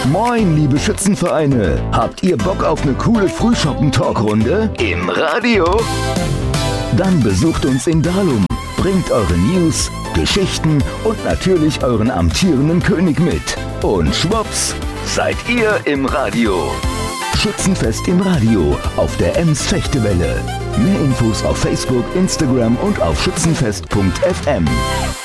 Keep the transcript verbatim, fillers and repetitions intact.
Moin, liebe Schützenvereine. Habt ihr Bock auf eine coole Frühschoppen-Talkrunde im Radio? Dann besucht uns in Dahlum. Bringt eure News, Geschichten und natürlich euren amtierenden König mit. Und schwupps, seid ihr im Radio. Schützenfest im Radio auf der Ems Fechtewelle. Mehr Infos auf Facebook, Instagram und auf schützenfest punkt f m.